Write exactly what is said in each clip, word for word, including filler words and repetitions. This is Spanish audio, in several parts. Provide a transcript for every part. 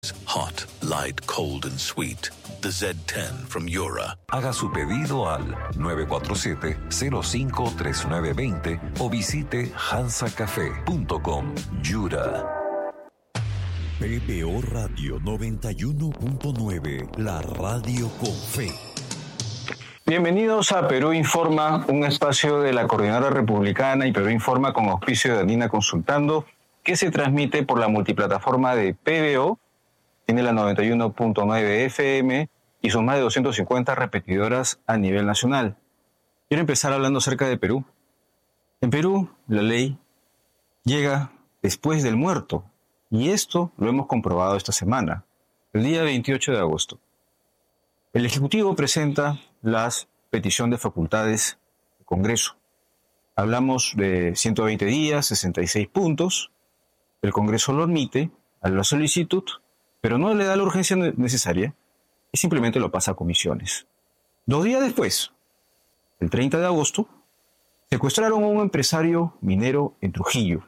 Hot, light, cold and sweet. The Z ten from Yura. Haga su pedido al nueve cuatro siete, cero cinco tres nueve dos cero o visite hansa café punto com. Yura. P B O Radio noventa y uno punto nueve, la radio con fe. Bienvenidos a Perú Informa, un espacio de la Coordinadora Republicana y Perú Informa con auspicio de Andina Consultando, que se transmite por la multiplataforma de P B O. Tiene la noventa y uno punto nueve F M y son más de doscientas cincuenta repetidoras a nivel nacional. Quiero empezar hablando acerca de Perú. En Perú, la ley llega después del muerto, y esto lo hemos comprobado esta semana, el día veintiocho de agosto. El Ejecutivo presenta la petición de facultades del Congreso. Hablamos de ciento veinte días, sesenta y seis puntos. El Congreso lo admite a la solicitud, pero no le da la urgencia necesaria y simplemente lo pasa a comisiones. Dos días después, el treinta de agosto, secuestraron a un empresario minero en Trujillo.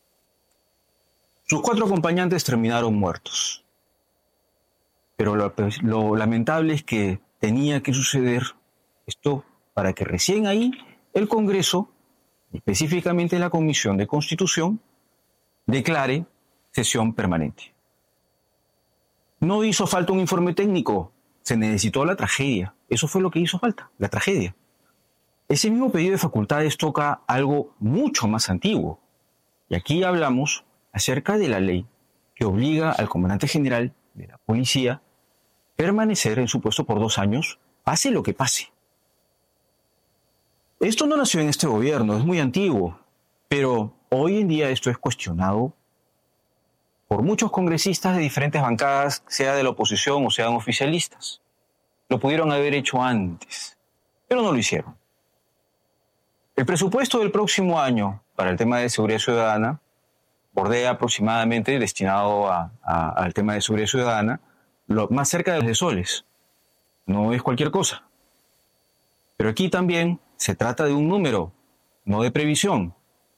Sus cuatro acompañantes terminaron muertos. Pero lo, lo lamentable es que tenía que suceder esto para que recién ahí el Congreso, específicamente la Comisión de Constitución, declare sesión permanente. No hizo falta un informe técnico, se necesitó la tragedia. Eso fue lo que hizo falta, la tragedia. Ese mismo pedido de facultades toca algo mucho más antiguo. Y aquí hablamos acerca de la ley que obliga al comandante general de la policía a permanecer en su puesto por dos años, pase lo que pase. Esto no nació en este gobierno, es muy antiguo, pero hoy en día esto es cuestionado por muchos congresistas de diferentes bancadas, sea de la oposición o sean oficialistas. Lo pudieron haber hecho antes, pero no lo hicieron. El presupuesto del próximo año para el tema de seguridad ciudadana bordea aproximadamente, destinado a, a, al tema de seguridad ciudadana, lo, más cerca de los de soles. No es cualquier cosa. Pero aquí también se trata de un número, no de previsión.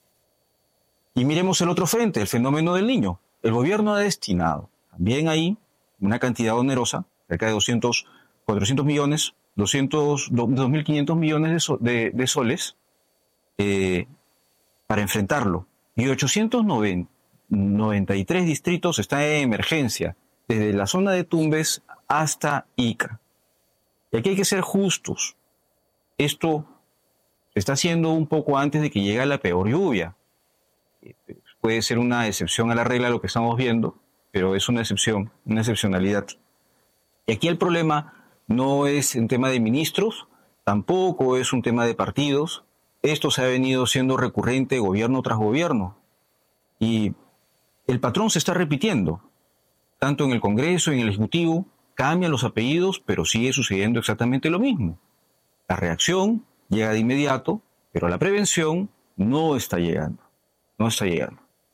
Y miremos el otro frente, el fenómeno del niño. El gobierno ha destinado también ahí una cantidad onerosa, cerca de doscientos, cuatrocientos millones, doscientos, dos mil quinientos millones de, so, de, de soles eh, para enfrentarlo. Y ochocientos noventa y tres distritos están en emergencia, desde la zona de Tumbes hasta Ica. Y aquí hay que ser justos. Esto se está haciendo un poco antes de que llegue la peor lluvia. Puede ser una excepción a la regla lo que estamos viendo, pero es una excepción, una excepcionalidad. Y aquí el problema no es un tema de ministros, tampoco es un tema de partidos. Esto se ha venido siendo recurrente gobierno tras gobierno. Y el patrón se está repitiendo, tanto en el Congreso, en el Ejecutivo, cambian los apellidos, pero sigue sucediendo exactamente lo mismo. La reacción llega de inmediato, pero la prevención no está llegando, no está llegando.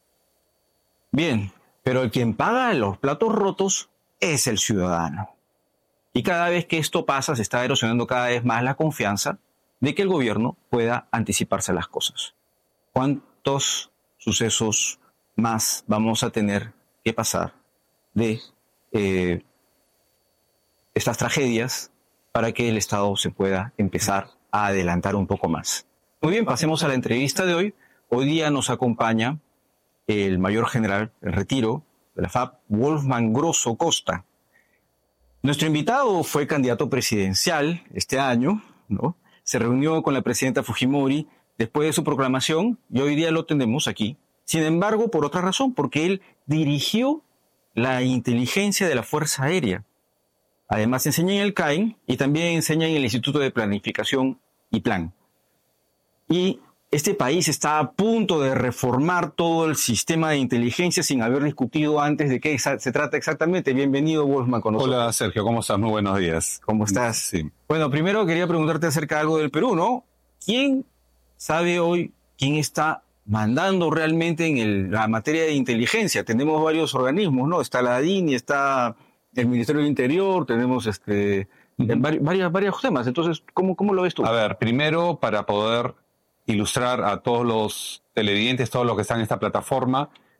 Bien, pero el quien paga los platos rotos es el ciudadano. Y cada vez que esto pasa, se está erosionando cada vez más la confianza de que el gobierno pueda anticiparse a las cosas. ¿Cuántos sucesos más vamos a tener que pasar de eh, estas tragedias para que el Estado se pueda empezar a adelantar un poco más? Muy bien, pasemos a la entrevista de hoy. Hoy día nos acompaña el mayor general en retiro de la F A P, Wolfman Grosso Costa. Nuestro invitado fue candidato presidencial este año, ¿no? Se reunió con la presidenta Fujimori después de su proclamación y hoy día lo tenemos aquí. Sin embargo, por otra razón, porque él dirigió la inteligencia de la Fuerza Aérea. Además, enseña en el C A I N y también enseña en el Instituto de Planificación y Plan. Y este país está a punto de reformar todo el sistema de inteligencia sin haber discutido antes de qué se trata exactamente. Bienvenido, Wolfman, con nosotros. Hola, Sergio, ¿cómo estás? Muy buenos días. ¿Cómo estás? Sí. Bueno, primero quería preguntarte acerca de algo del Perú, ¿no? ¿Quién sabe hoy quién está mandando realmente en el, la materia de inteligencia? Tenemos varios organismos, ¿no? Está la D I N y está el Ministerio del Interior, tenemos este, uh-huh. varias, varios temas. Entonces, ¿cómo, cómo lo ves tú? A ver, primero, para poder ilustrar a todos los televidentes, todos los que están en esta plataforma,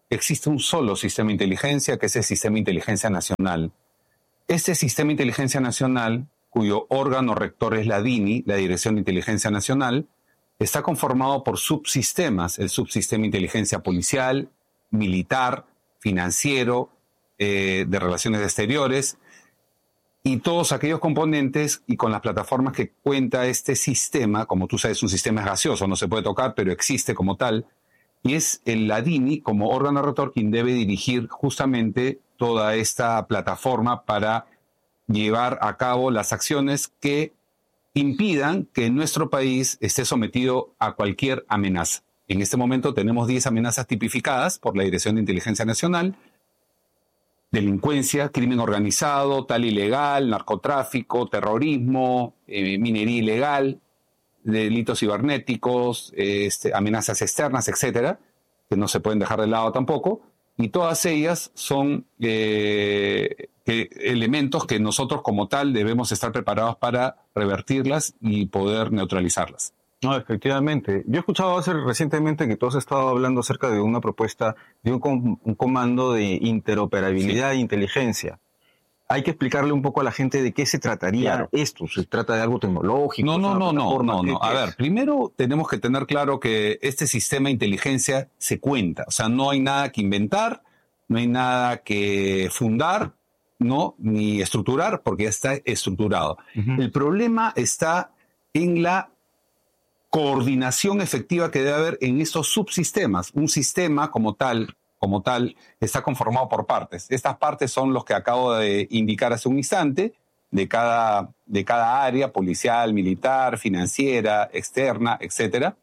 existe un solo sistema de inteligencia, que es el Sistema de Inteligencia Nacional. Este Sistema de Inteligencia Nacional, cuyo órgano rector es la DINI, la Dirección de Inteligencia Nacional, está conformado por subsistemas, el subsistema de inteligencia policial, militar, financiero, eh, de relaciones exteriores, y todos aquellos componentes y con las plataformas que cuenta este sistema. Como tú sabes, un sistema es gaseoso, no se puede tocar, pero existe como tal, y es el la DINI como órgano rector quien debe dirigir justamente toda esta plataforma para llevar a cabo las acciones que impidan que nuestro país esté sometido a cualquier amenaza. En este momento tenemos diez amenazas tipificadas por la Dirección de Inteligencia Nacional: delincuencia, crimen organizado, tal ilegal, narcotráfico, terrorismo, eh, minería ilegal, delitos cibernéticos, eh, este, amenazas externas, etcétera, que no se pueden dejar de lado tampoco, y todas ellas son eh, que, elementos que nosotros como tal debemos estar preparados para revertirlas y poder neutralizarlas. No, efectivamente. Yo he escuchado hace recientemente que tú has estado hablando acerca de una propuesta de un, com un comando de interoperabilidad sí. e inteligencia. Hay que explicarle un poco a la gente de qué se trataría claro. esto. ¿Se trata de algo tecnológico? No, no, no, no, no, no. A es? ver, primero tenemos que tener claro que este sistema de inteligencia se cuenta. O sea, no hay nada que inventar, no hay nada que fundar, no, ni estructurar, porque ya está estructurado. Uh-huh. El problema está en la coordinación efectiva que debe haber en estos subsistemas. Un sistema como tal, como tal, está conformado por partes. Estas partes son los que acabo de indicar hace un instante, de cada, de cada área, policial, militar, financiera, externa, etcétera.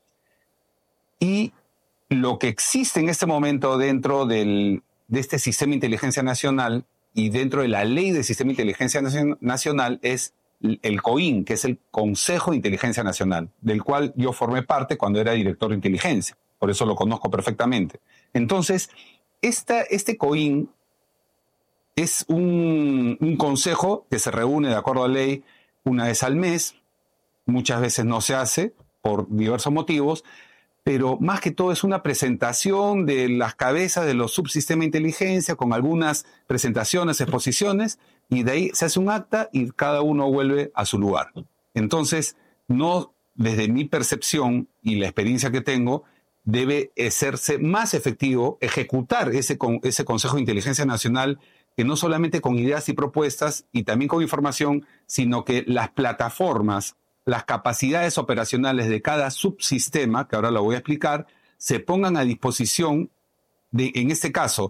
Y lo que existe en este momento dentro del, de este sistema de inteligencia nacional y dentro de la ley del sistema de inteligencia nacional es el COIN, que es el Consejo de Inteligencia Nacional, del cual yo formé parte cuando era director de inteligencia. Por eso lo conozco perfectamente. Entonces, esta, este COIN es un, un consejo que se reúne de acuerdo a ley una vez al mes. Muchas veces no se hace por diversos motivos, pero más que todo es una presentación de las cabezas de los subsistemas de inteligencia con algunas presentaciones, exposiciones, y de ahí se hace un acta y cada uno vuelve a su lugar. Entonces, no, desde mi percepción y la experiencia que tengo, debe hacerse más efectivo ejecutar ese, ese Consejo de Inteligencia Nacional, que no solamente con ideas y propuestas y también con información, sino que las plataformas, las capacidades operacionales de cada subsistema, que ahora lo voy a explicar, se pongan a disposición, de, en este caso,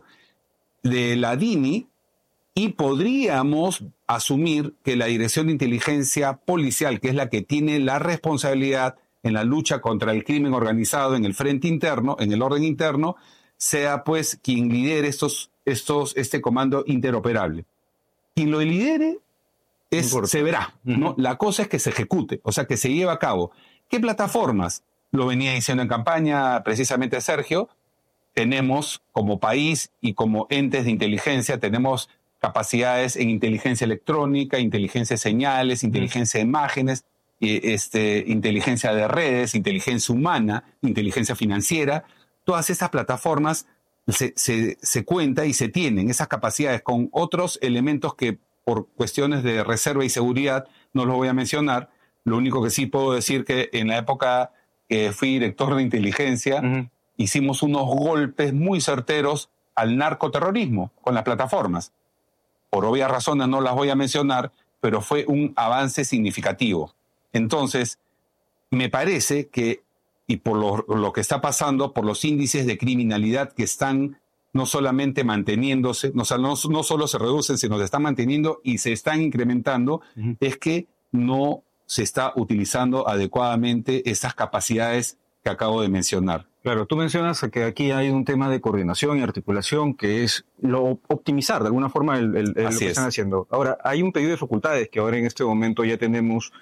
de la DINI, y podríamos asumir que la Dirección de Inteligencia Policial, que es la que tiene la responsabilidad en la lucha contra el crimen organizado en el frente interno, en el orden interno, sea pues quien lidere estos, estos, este comando interoperable. Quien lo lidere es, se verá, ¿no? Uh-huh. La cosa es que se ejecute, o sea, que se lleve a cabo. ¿Qué plataformas? Lo venía diciendo en campaña precisamente Sergio. Tenemos como país y como entes de inteligencia, tenemos capacidades en inteligencia electrónica, inteligencia de señales, inteligencia de imágenes, este, inteligencia de redes, inteligencia humana, inteligencia financiera. Todas estas plataformas se, se, se cuenta y se tienen esas capacidades con otros elementos que por cuestiones de reserva y seguridad no los voy a mencionar. Lo único que sí puedo decir que en la época que fui director de inteligencia, uh-huh. hicimos unos golpes muy certeros al narcoterrorismo con las plataformas. Por obvias razones no las voy a mencionar, pero fue un avance significativo. Entonces, me parece que, y por lo, lo que está pasando, por los índices de criminalidad que están no solamente manteniéndose, no, no, no solo se reducen, sino se están manteniendo y se están incrementando, uh-huh. es que no se está utilizando adecuadamente esas capacidades que acabo de mencionar. Claro, tú mencionas que aquí hay un tema de coordinación y articulación que es lo optimizar de alguna forma el, el, el lo que es. Están haciendo. Ahora, hay un pedido de facultades que ahora en este momento ya tenemos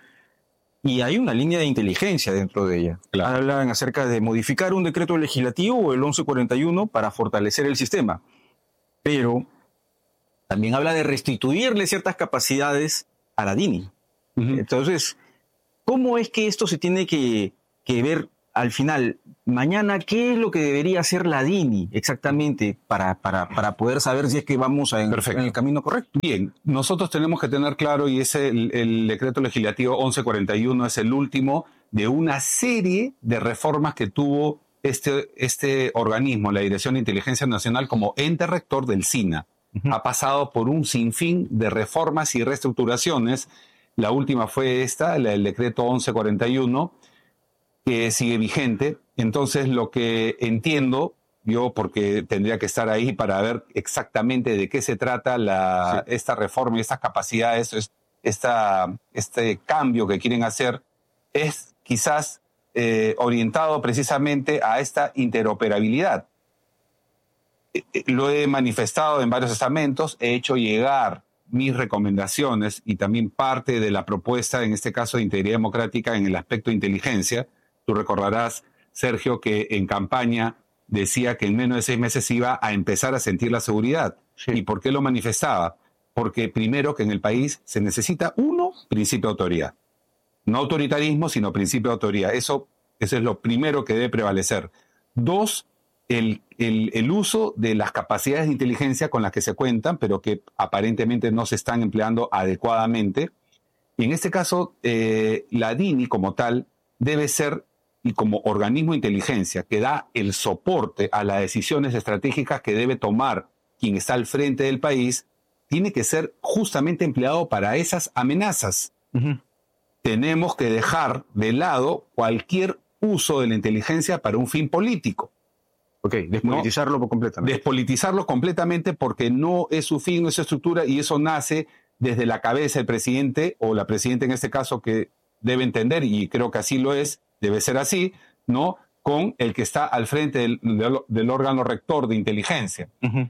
y hay una línea de inteligencia dentro de ella. Claro. Hablan acerca de modificar un decreto legislativo o el once cuarenta y uno para fortalecer el sistema. Pero también habla de restituirle ciertas capacidades a la DINI. Uh-huh. Entonces, ¿cómo es que esto se tiene que, que ver al final, mañana, ¿qué es lo que debería hacer la DINI exactamente para, para, para poder saber si es que vamos en, en el camino correcto? Bien, nosotros tenemos que tener claro, y ese el, el decreto legislativo once cuarenta y uno es el último de una serie de reformas que tuvo este, este organismo, la Dirección de Inteligencia Nacional, como ente rector del SINA. Uh-huh. Ha pasado por un sinfín de reformas y reestructuraciones. La última fue esta, la del decreto once cuarenta y uno, que sigue vigente. Entonces, lo que entiendo, yo porque tendría que estar ahí para ver exactamente de qué se trata la, sí. esta reforma y estas capacidades, es, esta, este cambio que quieren hacer, es quizás eh, orientado precisamente a esta interoperabilidad. Eh, eh, lo he manifestado en varios estamentos, he hecho llegar mis recomendaciones y también parte de la propuesta, en este caso de integridad democrática, en el aspecto de inteligencia. Tú recordarás, Sergio, que en campaña decía que en menos de seis meses iba a empezar a sentir la seguridad. Sí. ¿Y por qué lo manifestaba? Porque primero que en el país se necesita, uno, principio de autoridad. No autoritarismo, sino principio de autoridad. Eso, eso es lo primero que debe prevalecer. Dos, el, el, el uso de las capacidades de inteligencia con las que se cuentan, pero que aparentemente no se están empleando adecuadamente. Y en este caso, eh, la DINI como tal debe ser, y como organismo de inteligencia que da el soporte a las decisiones estratégicas que debe tomar quien está al frente del país, tiene que ser justamente empleado para esas amenazas. Uh-huh. Tenemos que dejar de lado cualquier uso de la inteligencia para un fin político. Ok, despolitizarlo ¿no? completamente. Despolitizarlo completamente porque no es su fin, no es su estructura, y eso nace desde la cabeza del presidente, o la presidenta en este caso, que debe entender, y creo que así lo es, debe ser así, ¿no? Con el que está al frente del, del, del órgano rector de inteligencia. Uh-huh.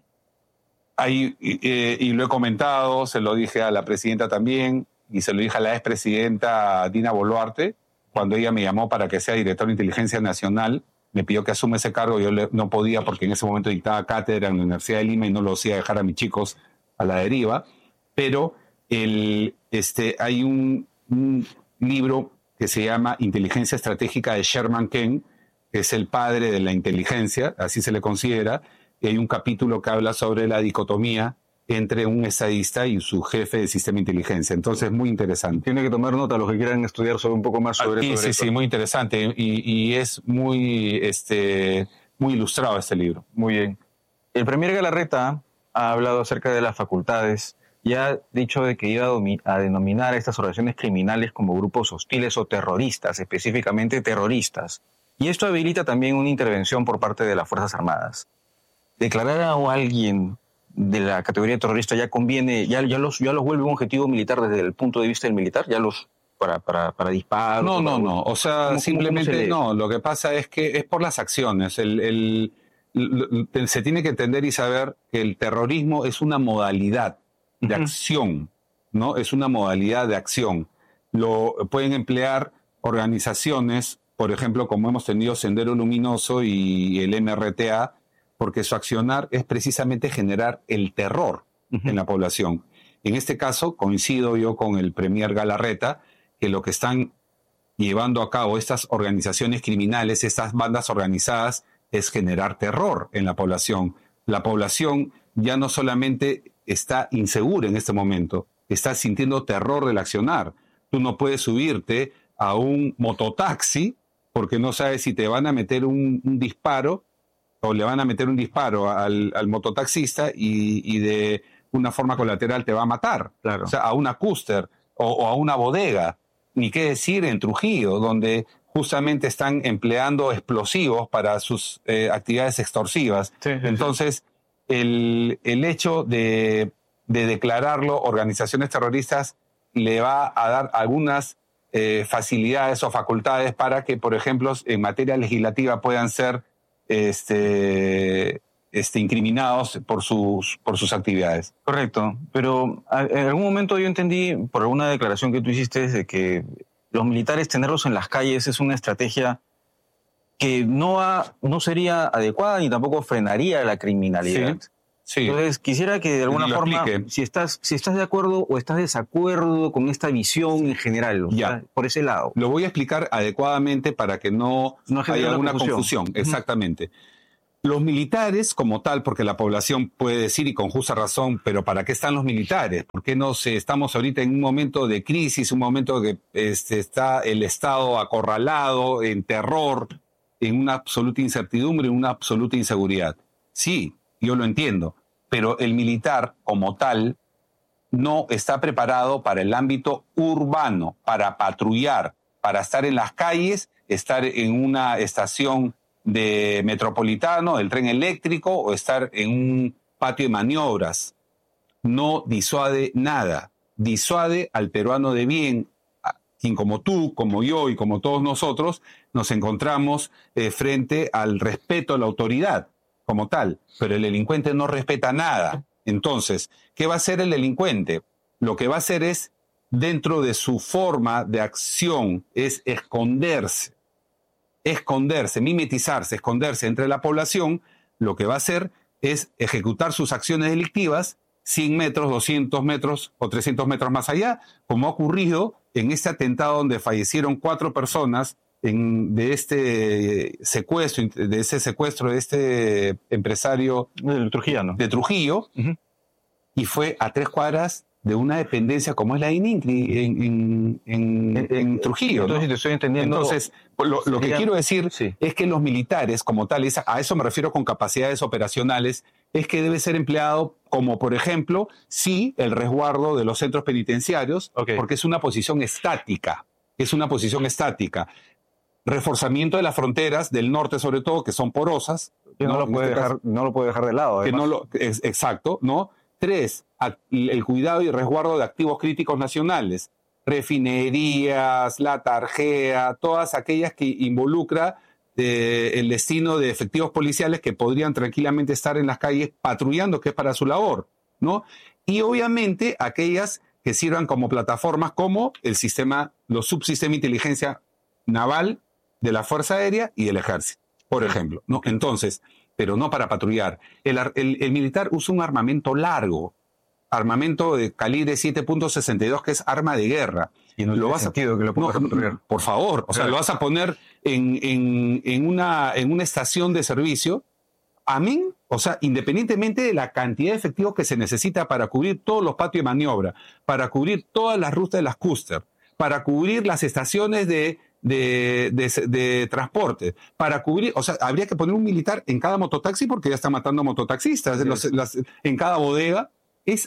Ahí, eh, y lo he comentado, se lo dije a la presidenta también, y se lo dije a la expresidenta Dina Boluarte, cuando ella me llamó para que sea director de Inteligencia Nacional, me pidió que asuma ese cargo, yo le, no podía porque en ese momento dictaba cátedra en la Universidad de Lima y no lo hacía dejar a mis chicos a la deriva, pero el, este, hay un, un libro que se llama Inteligencia Estratégica de Sherman Ken, que es el padre de la inteligencia, así se le considera, y hay un capítulo que habla sobre la dicotomía entre un estadista y su jefe de sistema de inteligencia. Entonces, muy interesante. Tiene que tomar nota los que quieran estudiar sobre un poco más sobre, sí, sobre sí, esto. Sí, muy interesante, y, y es muy, este, muy ilustrado este libro. Muy bien. El premier Galarreta ha hablado acerca de las facultades y ha dicho de que iba a, domi- a denominar a estas organizaciones criminales como grupos hostiles o terroristas, específicamente terroristas. Y esto habilita también una intervención por parte de las Fuerzas Armadas. Declarar a alguien de la categoría terrorista ya conviene, ya, ya, los, ya los vuelve un objetivo militar desde el punto de vista del militar, ya los para, para, para disparos. No, no, para, no, o sea, ¿cómo, simplemente cómo se no, lo que pasa es que es por las acciones. El, el, el, se tiene que entender y saber que el terrorismo es una modalidad de uh-huh. acción, ¿no? Es una modalidad de acción. Lo pueden emplear organizaciones, por ejemplo, como hemos tenido Sendero Luminoso y el M R T A, porque su accionar es precisamente generar el terror uh-huh. en la población. En este caso, coincido yo con el premier Galarreta, que lo que están llevando a cabo estas organizaciones criminales, estas bandas organizadas, es generar terror en la población. La población ya no solamente está insegura en este momento, está sintiendo terror del accionar. Tú no puedes subirte a un mototaxi porque no sabes si te van a meter un, un disparo o le van a meter un disparo al, al mototaxista y, y de una forma colateral te va a matar. Claro. O sea, a una cúster o, o a una bodega. Ni qué decir en Trujillo, donde justamente están empleando explosivos para sus eh, actividades extorsivas. Sí, sí, Entonces, sí. El, el hecho de, de declararlo organizaciones terroristas le va a dar algunas eh, facilidades o facultades para que, por ejemplo, en materia legislativa puedan ser este, este, incriminados por sus, por sus actividades. Correcto, pero en algún momento yo entendí, por alguna declaración que tú hiciste, de que los militares tenerlos en las calles es una estrategia que no, ha, no sería adecuada ni tampoco frenaría la criminalidad. Sí. Sí. Entonces, quisiera que de alguna Lo forma, explique. si estás, si estás de acuerdo o estás de desacuerdo con esta visión en general, o Ya. sea, por ese lado. Lo voy a explicar adecuadamente para que no, No genere haya una alguna confusión. confusión. Exactamente. Los militares, como tal, porque la población puede decir, y con justa razón, pero ¿para qué están los militares? ¿Por qué no se, estamos ahorita en un momento de crisis, un momento que este, está el Estado acorralado, en terror, en una absoluta incertidumbre, en una absoluta inseguridad? Sí, yo lo entiendo, pero el militar, como tal, no está preparado para el ámbito urbano, para patrullar, para estar en las calles, estar en una estación de metropolitano, del tren eléctrico, o estar en un patio de maniobras. No disuade nada. Disuade al peruano de bien, a quien como tú, como yo y como todos nosotros, nos encontramos eh, frente al respeto a la autoridad como tal. Pero el delincuente no respeta nada. Entonces, ¿qué va a hacer el delincuente? Lo que va a hacer es, dentro de su forma de acción, es esconderse. Esconderse, mimetizarse, esconderse entre la población. Lo que va a hacer es ejecutar sus acciones delictivas cien metros, doscientos metros o trescientos metros más allá, como ha ocurrido en este atentado donde fallecieron cuatro personas en, de este secuestro, de ese secuestro de este empresario El trujillano. de Trujillo, Ujú. y fue a tres cuadras de una dependencia como es la ININCRI en, en, en, Eh, eh, en Trujillo, ¿no? Entonces, te estoy entendiendo. Entonces, lo, lo que sería- quiero decir Sí. es que los militares, como tales, a eso me refiero con capacidades operacionales, es que debe ser empleado como, por ejemplo, sí, el resguardo de los centros penitenciarios, Ok. porque es una posición estática, es una posición estática. Reforzamiento de las fronteras del norte, sobre todo, que son porosas. que no, ¿no? lo En puede este caso, dejar, no lo puede dejar de lado. que además. no lo, es, exacto, ¿no? Tres, a- el cuidado y resguardo de activos críticos nacionales, refinerías, la tarjea, todas aquellas que involucra eh, el destino de efectivos policiales que podrían tranquilamente estar en las calles patrullando, que es para su labor, ¿no? Y obviamente aquellas que sirvan como plataformas como el sistema, los subsistemas de inteligencia naval de la Fuerza Aérea y del Ejército, por ejemplo, ¿no? Entonces, pero no para patrullar. El, ar- el- el militar usa un armamento largo, armamento de calibre siete punto sesenta y dos, que es arma de guerra. Y no Lo tiene vas a- sentido que lo No, pongas a patrullar. por favor, o sea, Claro. lo vas a poner en, en, en, una, en una estación de servicio, amén, o sea, independientemente de la cantidad de efectivos que se necesita para cubrir todos los patios de maniobra, para cubrir todas las rutas de las cúster, para cubrir las estaciones de, de, de, de transporte, para cubrir, o sea, habría que poner un militar en cada mototaxi porque ya está matando mototaxistas, en, los- las- en cada bodega. Es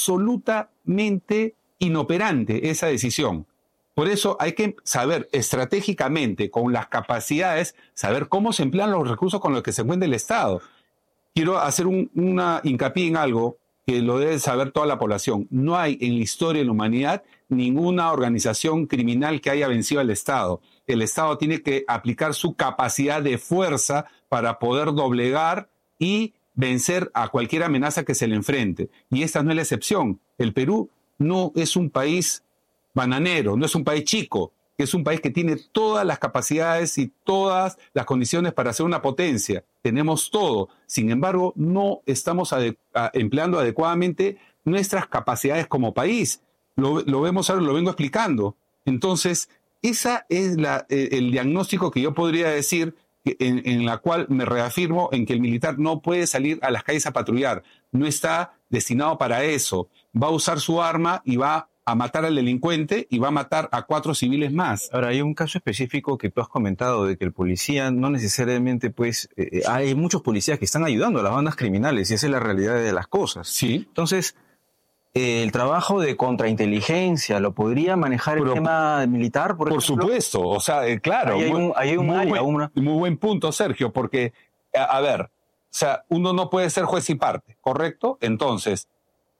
absolutamente inoperante esa decisión. Por eso hay que saber estratégicamente, con las capacidades, saber cómo se emplean los recursos con los que se cuenta el Estado. Quiero hacer un, una hincapié en algo que lo debe saber toda la población. No hay en la historia de la humanidad ninguna organización criminal que haya vencido al Estado. El Estado tiene que aplicar su capacidad de fuerza para poder doblegar y vencer a cualquier amenaza que se le enfrente. Y esta no es la excepción. El Perú no es un país bananero, no es un país chico, es un país que tiene todas las capacidades y todas las condiciones para ser una potencia. Tenemos todo. Sin embargo, no estamos ade- a- empleando adecuadamente nuestras capacidades como país. Lo, lo vemos ahora, lo vengo explicando. Entonces, esa es la, eh, el diagnóstico que yo podría decir, que- en, en la cual me reafirmo en que el militar no puede salir a las calles a patrullar. No está destinado para eso. Va a usar su arma y va a matar al delincuente y va a matar a cuatro civiles más. Ahora, hay un caso específico que tú has comentado de que el policía no necesariamente, pues, eh, hay muchos policías que están ayudando a las bandas criminales y esa es la realidad de las cosas. Sí. Entonces, eh, el trabajo de contrainteligencia, ¿lo podría manejar el Pero- tema militar, por, Por ejemplo? supuesto, o sea, eh, claro. Ahí hay muy- un- ahí hay un muy área, buen, una- muy buen punto, Sergio, porque, a, a ver, o sea, uno no puede ser juez y parte, ¿correcto? Entonces,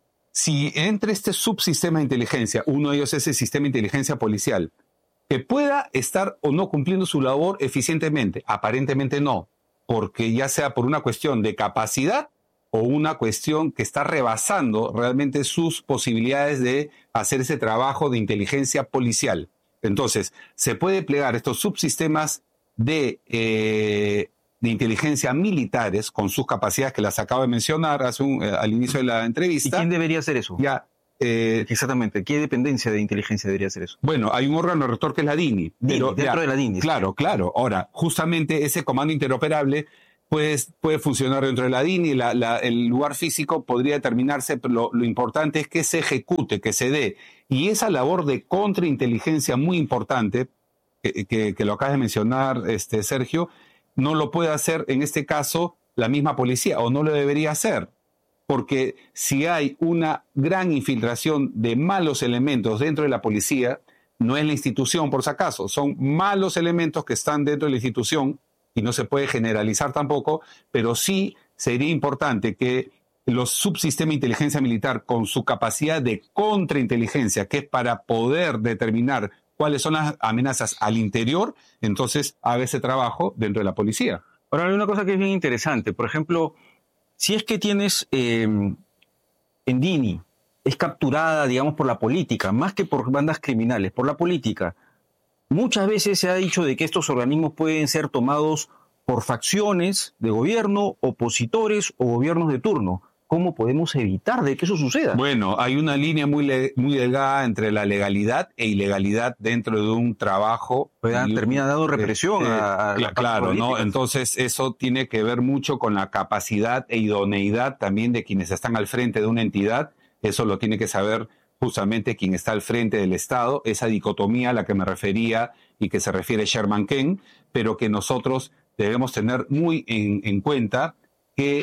si entre este subsistema de inteligencia, uno de ellos es el sistema de inteligencia policial, que pueda estar o no cumpliendo su labor eficientemente, aparentemente no, porque ya sea por una cuestión de capacidad o una cuestión que está rebasando realmente sus posibilidades de hacer ese trabajo de inteligencia policial. Entonces, se puede plegar estos subsistemas de eh, de inteligencia militares, con sus capacidades que las acabo de mencionar hace un, eh, al inicio de la entrevista. ¿Y quién debería hacer eso? Ya, eh, Exactamente, ¿qué dependencia de inteligencia debería hacer eso? bueno, hay un órgano rector que es la DINI. Pero, dentro ya, de la DINI. Claro, claro. Ahora, justamente ese comando interoperable pues, puede funcionar dentro de la DINI. La, la, el lugar físico podría determinarse, pero lo, lo importante es que se ejecute, que se dé. Y esa labor de contrainteligencia muy importante, que, que, que lo acabas de mencionar, este, Sergio, no lo puede hacer en este caso la misma policía, o no lo debería hacer. Porque si hay una gran infiltración de malos elementos dentro de la policía, no es la institución por si acaso, son malos elementos que están dentro de la institución y no se puede generalizar tampoco, pero sí sería importante que los subsistemas de inteligencia militar con su capacidad de contrainteligencia, que es para poder determinar cuáles son las amenazas al interior, entonces haga ese trabajo dentro de la policía. Ahora hay una cosa que es bien interesante, por ejemplo, si es que tienes eh, en DINI, es capturada, digamos, por la política, más que por bandas criminales, por la política. Muchas veces se ha dicho de que estos organismos pueden ser tomados por facciones de gobierno, opositores o gobiernos de turno. ¿Cómo podemos evitar de que eso suceda? Bueno, hay una línea muy, le- muy delgada entre la legalidad e ilegalidad dentro de un trabajo. Pues, y un- termina dando represión eh, a, a cla- las Claro, partes ¿no? políticas. Entonces eso tiene que ver mucho con la capacidad e idoneidad también de quienes están al frente de una entidad. Eso lo tiene que saber justamente quien está al frente del Estado, esa dicotomía a la que me refería y que se refiere Sherman Ken, pero que nosotros debemos tener muy en, en cuenta que,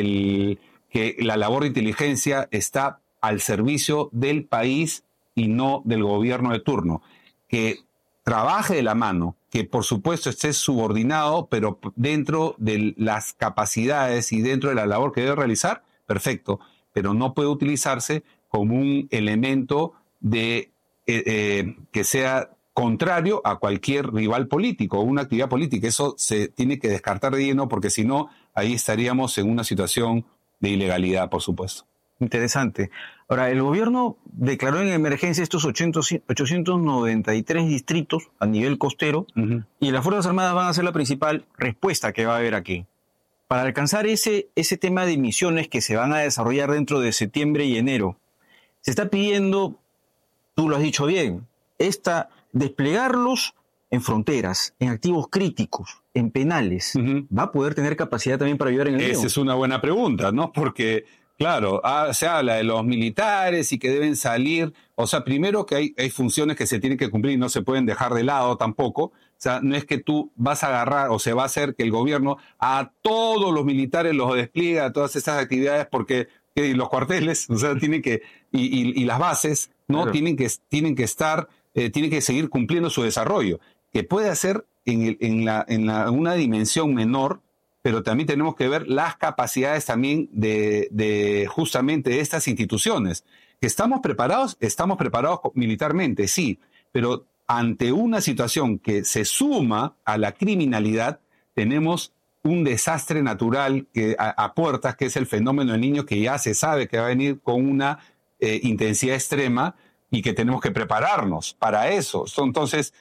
el, que la labor de inteligencia está al servicio del país y no del gobierno de turno, que trabaje de la mano, que por supuesto esté subordinado, pero dentro de las capacidades y dentro de la labor que debe realizar, perfecto, pero no puede utilizarse como un elemento de eh, eh, que sea contrario a cualquier rival político o una actividad política. Eso se tiene que descartar de lleno porque si no, ahí estaríamos en una situación de ilegalidad, por supuesto. Interesante. Ahora, el gobierno declaró en emergencia estos ochocientos noventa y tres distritos a nivel costero Uh-huh. y las Fuerzas Armadas van a ser la principal respuesta que va a haber aquí. Para alcanzar ese, ese tema de misiones que se van a desarrollar dentro de septiembre y enero, se está pidiendo, tú lo has dicho bien, esta, desplegarlos en fronteras, en activos críticos, en penales. Uh-huh. ¿Va a poder tener capacidad también para ayudar en el Esa lío? es una buena pregunta, ¿no? Porque, claro, ah, se habla de los militares y que deben salir. O sea, primero que hay, hay funciones que se tienen que cumplir y no se pueden dejar de lado tampoco. O sea, no es que tú vas a agarrar o se va a hacer que el gobierno a todos los militares los despliegue a todas estas actividades porque que los cuarteles, o sea, tienen que, y, y, y las bases, ¿no? Claro. Tienen que, tienen que estar, eh, tienen que seguir cumpliendo su desarrollo, que puede hacer en, el, en, la, en la, una dimensión menor, pero también tenemos que ver las capacidades también de, de justamente de estas instituciones. ¿Estamos preparados? Estamos preparados militarmente, sí, pero ante una situación que se suma a la criminalidad, tenemos un desastre natural que a, a puertas, que es el fenómeno del Niño, que ya se sabe que va a venir con una eh, intensidad extrema y que tenemos que prepararnos para eso. Entonces,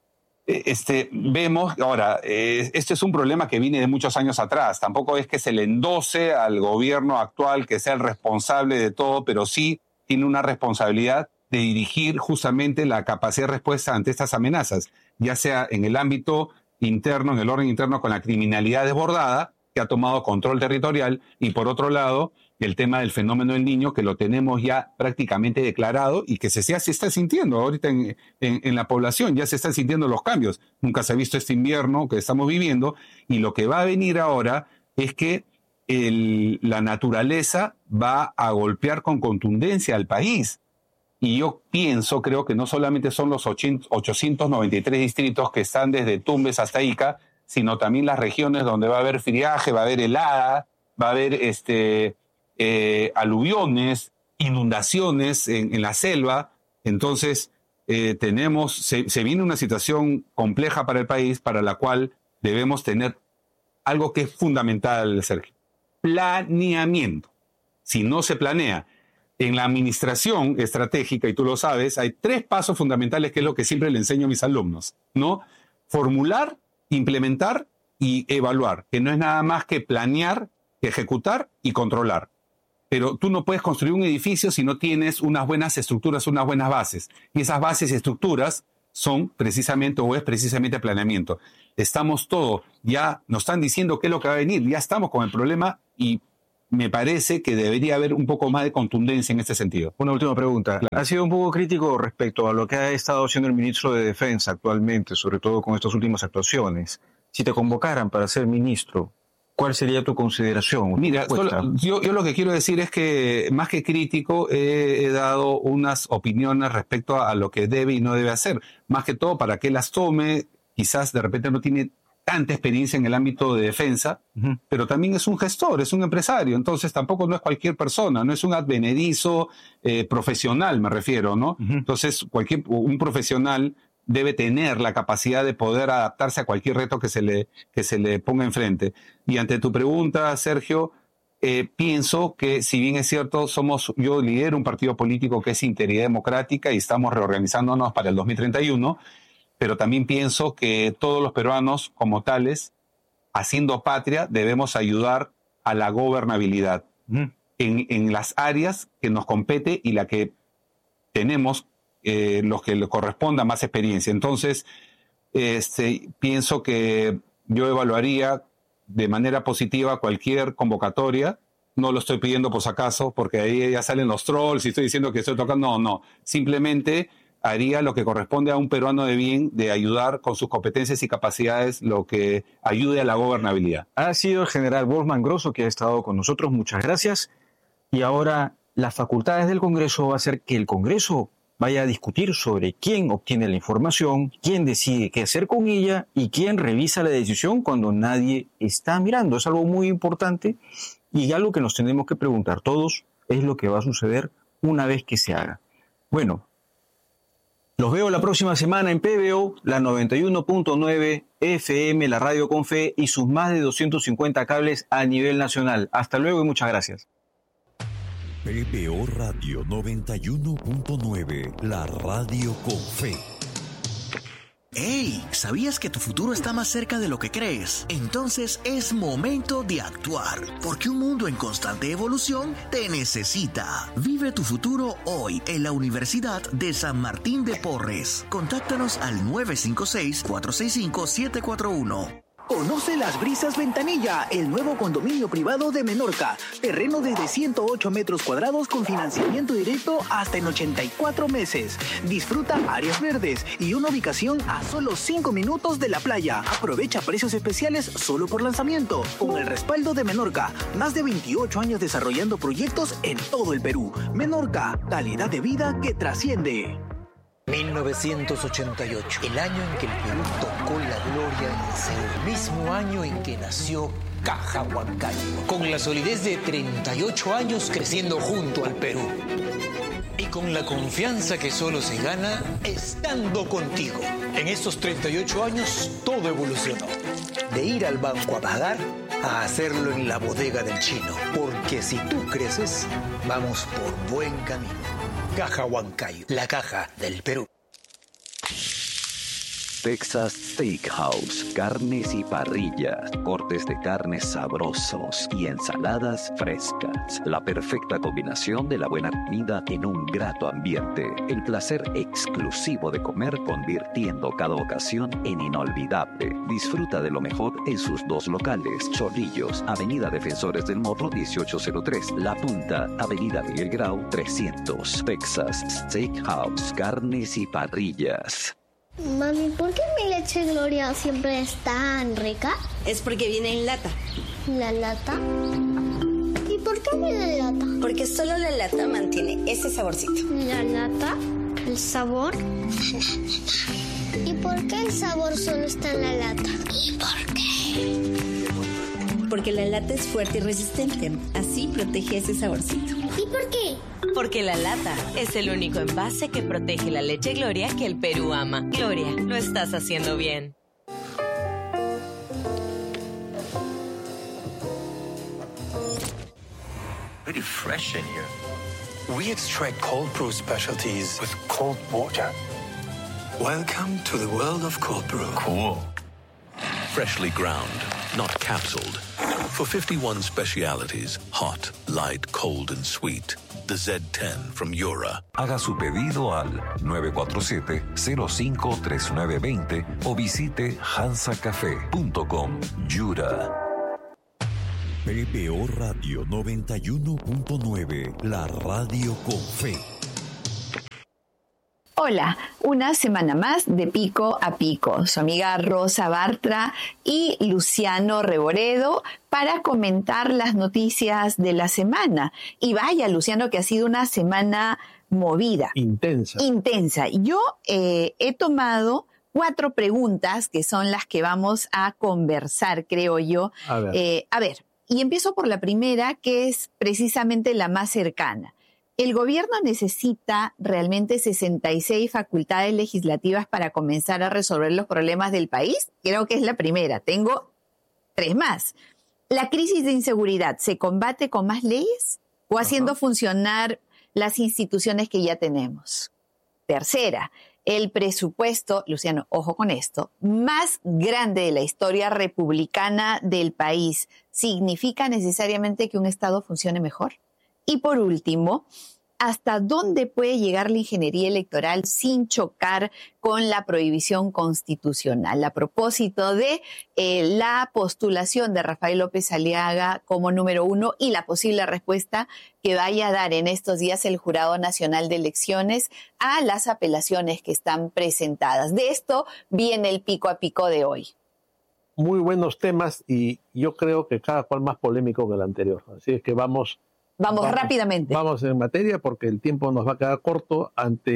Este, vemos, ahora, eh, este es un problema que viene de muchos años atrás. Tampoco es que se le endose al gobierno actual que sea el responsable de todo, pero sí tiene una responsabilidad de dirigir justamente la capacidad de respuesta ante estas amenazas, ya sea en el ámbito interno, en el orden interno con la criminalidad desbordada, que ha tomado control territorial, y por otro lado, el tema del fenómeno del Niño, que lo tenemos ya prácticamente declarado y que se, ya se está sintiendo ahorita en, en, en la población, ya se están sintiendo los cambios. Nunca se ha visto este invierno que estamos viviendo, y lo que va a venir ahora es que el, la naturaleza va a golpear con contundencia al país. Y yo pienso, creo que no solamente son los ochocientos noventa y tres distritos que están desde Tumbes hasta Ica, sino también las regiones donde va a haber friaje, va a haber helada, va a haber este, eh, aluviones, inundaciones en, en la selva. Entonces, eh, tenemos, se, se viene una situación compleja para el país, para la cual debemos tener algo que es fundamental, Sergio: planeamiento. Si no se planea, en la administración estratégica, y tú lo sabes, hay tres pasos fundamentales que es lo que siempre le enseño a mis alumnos, ¿no? Formular, implementar y evaluar, que no es nada más que planear, ejecutar y controlar. Pero tú no puedes construir un edificio si no tienes unas buenas estructuras, unas buenas bases. Y esas bases y estructuras son precisamente, o es precisamente planeamiento. Estamos todos, ya nos están diciendo qué es lo que va a venir, ya estamos con el problema y me parece que debería haber un poco más de contundencia en este sentido. Una última pregunta. Claro. Ha sido un poco crítico respecto a lo que ha estado haciendo el ministro de Defensa actualmente, sobre todo con estas últimas actuaciones. Si te convocaran para ser ministro, ¿cuál sería tu consideración? Mira, solo, yo, yo lo que quiero decir es que más que crítico he, he dado unas opiniones respecto a, a lo que debe y no debe hacer. Más que todo para que las tome, quizás de repente no tiene tanta experiencia en el ámbito de defensa, uh-huh. pero también es un gestor, es un empresario, entonces tampoco no es cualquier persona, no es un advenedizo eh, profesional, me refiero, ¿no? Uh-huh. Entonces cualquier un profesional debe tener la capacidad de poder adaptarse a cualquier reto que se le, que se le ponga enfrente. Y ante tu pregunta, Sergio, eh, pienso que si bien es cierto, somos, yo lidero un partido político que es Integridad Democrática y estamos reorganizándonos para el dos mil treinta y uno, pero también pienso que todos los peruanos como tales, haciendo patria, debemos ayudar a la gobernabilidad mm. en, en las áreas que nos compete y la que tenemos eh, los que le corresponda más experiencia. Entonces, este, pienso que yo evaluaría de manera positiva cualquier convocatoria. No lo estoy pidiendo por si acaso, porque ahí ya salen los trolls y estoy diciendo que estoy tocando. No, no. Simplemente haría lo que corresponde a un peruano de bien, de ayudar con sus competencias y capacidades, lo que ayude a la gobernabilidad. Ha sido el general Wolfman Grosso que ha estado con nosotros, muchas gracias. Y ahora las facultades del Congreso va a hacer que el Congreso vaya a discutir sobre quién obtiene la información, quién decide qué hacer con ella y quién revisa la decisión cuando nadie está mirando. Es algo muy importante y algo que nos tenemos que preguntar todos es lo que va a suceder una vez que se haga. Bueno, los veo la próxima semana en P B O, la noventa y uno punto nueve F M, la radio con fe y sus más de doscientos cincuenta cables a nivel nacional. Hasta luego y muchas gracias. P B O Radio noventa y uno punto nueve, la radio con fe. ¡Hey! ¿Sabías que tu futuro está más cerca de lo que crees? Entonces es momento de actuar, porque un mundo en constante evolución te necesita. Vive tu futuro hoy en la Universidad de San Martín de Porres. Contáctanos al nueve cinco seis, cuatro seis cinco, siete cuatro uno. Conoce Las Brisas Ventanilla, el nuevo condominio privado de Menorca. Terreno desde ciento ocho metros cuadrados con financiamiento directo hasta en ochenta y cuatro meses. Disfruta áreas verdes y una ubicación a solo cinco minutos de la playa. Aprovecha precios especiales solo por lanzamiento. Con el respaldo de Menorca, más de veintiocho años desarrollando proyectos en todo el Perú. Menorca, calidad de vida que trasciende. mil novecientos ochenta y ocho, el año en que el Perú tocó la gloria en Seúl, el mismo año en que nació Caja Huancayo, con la solidez de treinta y ocho años creciendo junto al Perú. Y con la confianza que solo se gana estando contigo. En estos treinta y ocho años todo evolucionó. De ir al banco a pagar a hacerlo en la bodega del chino. Porque si tú creces, vamos por buen camino. Caja Huancayo, la caja del Perú. Texas Steakhouse, carnes y parrillas, cortes de carnes sabrosos y ensaladas frescas. La perfecta combinación de la buena comida en un grato ambiente. El placer exclusivo de comer convirtiendo cada ocasión en inolvidable. Disfruta de lo mejor en sus dos locales. Chorrillos, Avenida Defensores del Morro dieciocho cero tres. La Punta, Avenida Miguel Grau trescientos. Texas Steakhouse, carnes y parrillas. Mami, ¿por qué mi leche Gloria siempre es tan rica? Es porque viene en lata. ¿La lata? ¿Y por qué viene en lata? Porque solo la lata mantiene ese saborcito. ¿La lata? ¿El sabor? ¿Y por qué el sabor solo está en la lata? ¿Y por qué? Porque la lata es fuerte y resistente. Así protege ese saborcito. ¿Y por qué? Porque la lata es el único envase que protege la leche Gloria que el Perú ama. Gloria, lo estás haciendo bien. Pretty fresh in here. We extract cold brew specialties with cold water. Welcome to the world of cold brew. Cool. freshly ground, not capsuled. For fifty-one specialities, hot, light, cold, and sweet. The Z ten from Yura. Haga su pedido al nueve cuatro siete, cero cinco tres nueve dos cero o visite hansa café punto com. Yura. P B O Radio noventa y uno punto nueve, la radio con fe. Hola, una semana más de Pico a Pico. Su amiga Rosa Bartra y Luciano Reboredo para comentar las noticias de la semana. Y vaya, Luciano, que ha sido una semana movida. Intensa. Intensa. Yo eh, he tomado cuatro preguntas que son las que vamos a conversar, creo yo. A ver. Eh, a ver, y empiezo por la primera, que es precisamente la más cercana. ¿El gobierno necesita realmente sesenta y seis facultades legislativas para comenzar a resolver los problemas del país? Creo que es la primera. Tengo tres más. ¿La crisis de inseguridad se combate con más leyes o haciendo Ajá. funcionar las instituciones que ya tenemos? Tercera, el presupuesto, Luciano, ojo con esto, más grande de la historia republicana del país, ¿significa necesariamente que un Estado funcione mejor? Y por último, ¿hasta dónde puede llegar la ingeniería electoral sin chocar con la prohibición constitucional? A propósito de eh, la postulación de Rafael López Aliaga como número uno y la posible respuesta que vaya a dar en estos días el Jurado Nacional de Elecciones a las apelaciones que están presentadas. De esto viene el pico a pico de hoy. Muy buenos temas y yo creo que cada cual más polémico que el anterior. Así es que vamos... Vamos, vamos rápidamente. Vamos en materia porque el tiempo nos va a quedar corto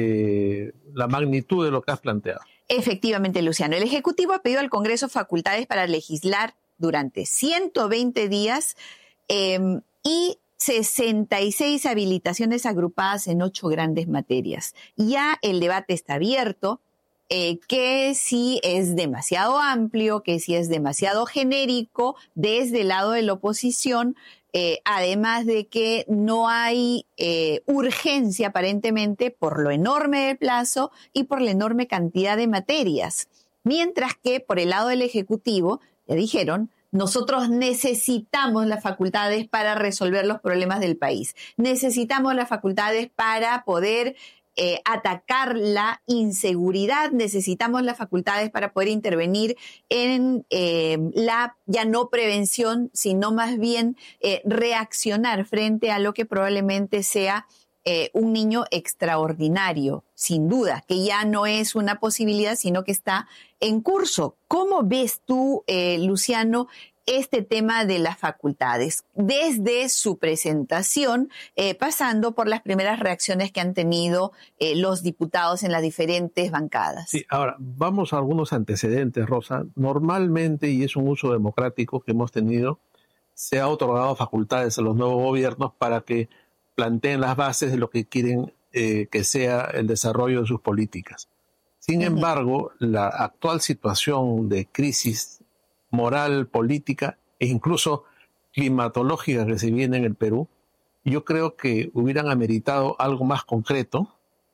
ante la magnitud de lo que has planteado. Efectivamente, Luciano. El Ejecutivo ha pedido al Congreso facultades para legislar durante ciento veinte días eh, y sesenta y seis habilitaciones agrupadas en ocho grandes materias. Ya el debate está abierto, eh, que si es demasiado amplio, que si es demasiado genérico desde el lado de la oposición. Eh, además de que no hay eh, urgencia aparentemente por lo enorme del plazo y por la enorme cantidad de materias. Mientras que por el lado del Ejecutivo, ya dijeron, nosotros necesitamos las facultades para resolver los problemas del país. Necesitamos las facultades para poder Eh, atacar la inseguridad, necesitamos las facultades para poder intervenir en eh, la ya no prevención, sino más bien eh, reaccionar frente a lo que probablemente sea eh, un niño extraordinario, sin duda, que ya no es una posibilidad, sino que está en curso. ¿Cómo ves tú, eh, Luciano, este tema de las facultades, desde su presentación, eh, pasando por las primeras reacciones que han tenido eh, los diputados en las diferentes bancadas? Sí, ahora, vamos a algunos antecedentes, Rosa. Normalmente, y es un uso democrático que hemos tenido, se ha otorgado facultades a los nuevos gobiernos para que planteen las bases de lo que quieren eh, que sea el desarrollo de sus políticas. Sin uh-huh. embargo, la actual situación de crisis moral, política e incluso climatológica que se viene en el Perú, yo creo que hubieran ameritado algo más concreto,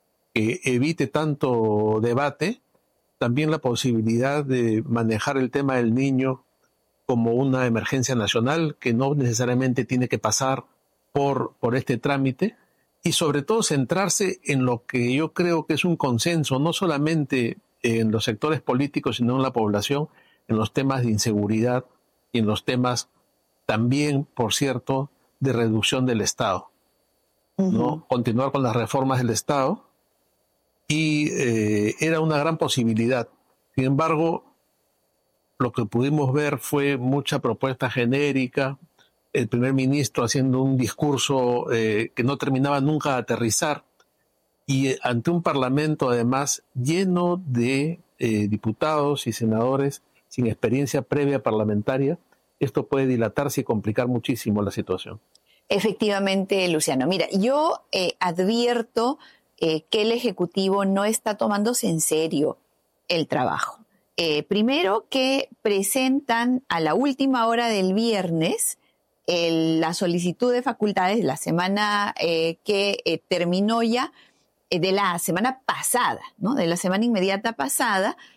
que evite tanto debate, también la posibilidad de manejar el tema del niño como una emergencia nacional que no necesariamente tiene que pasar por, por este trámite, y sobre todo centrarse en lo que yo creo que es un consenso, no solamente en los sectores políticos, sino en la población, en los temas de inseguridad y en los temas también, por cierto, de reducción del Estado. Uh-huh. ¿No? Continuar con las reformas del Estado y eh, era una gran posibilidad. Sin embargo, lo que pudimos ver fue mucha propuesta genérica, el primer ministro haciendo un discurso eh, que no terminaba nunca de aterrizar y eh, ante un parlamento además lleno de eh, diputados y senadores sin experiencia previa parlamentaria, esto puede dilatarse y complicar muchísimo la situación. Efectivamente, Luciano. Mira, yo eh, advierto eh, que el Ejecutivo no está tomándose en serio el trabajo. Eh, primero que presentan a la última hora del viernes el, la solicitud de facultades, la semana eh, que eh, terminó ya, eh, de la semana pasada, ¿no? De la semana inmediata pasada,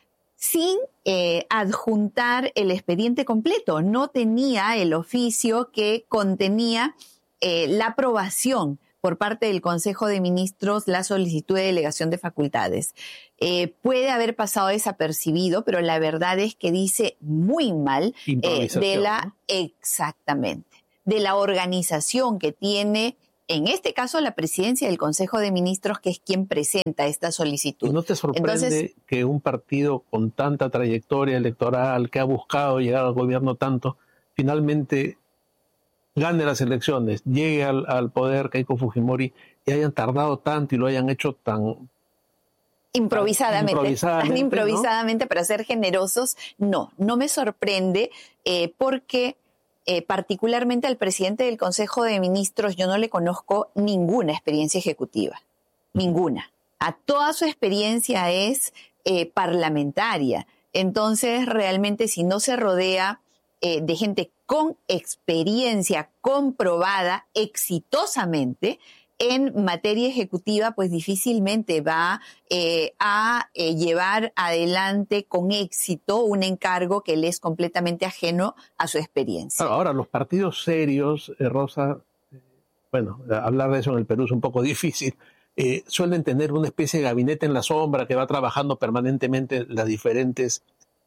sin eh, adjuntar el expediente completo. No tenía el oficio que contenía eh, la aprobación por parte del Consejo de Ministros, la solicitud de delegación de facultades. Eh, puede haber pasado desapercibido, pero la verdad es que dice muy mal eh, de la, ¿no? Exactamente, de la organización que tiene, en este caso, la presidencia del Consejo de Ministros, que es quien presenta esta solicitud. ¿Y no te sorprende Entonces, que un partido con tanta trayectoria electoral, que ha buscado llegar al gobierno tanto, finalmente gane las elecciones, llegue al, al poder Keiko Fujimori y hayan tardado tanto y lo hayan hecho tan improvisadamente, tan improvisadamente, tan improvisadamente, ¿no? Para ser generosos? No, no me sorprende eh, porque eh, particularmente al presidente del Consejo de Ministros yo no le conozco ninguna experiencia ejecutiva, ninguna. A toda su experiencia es eh, parlamentaria. Entonces, realmente, si no se rodea eh, de gente con experiencia comprobada exitosamente en materia ejecutiva, pues difícilmente va eh, a eh, llevar adelante con éxito un encargo que le es completamente ajeno a su experiencia. Ahora, los partidos serios, eh, Rosa, eh, bueno, hablar de eso en el Perú es un poco difícil, eh, suelen tener una especie de gabinete en la sombra que va trabajando permanentemente las diferentes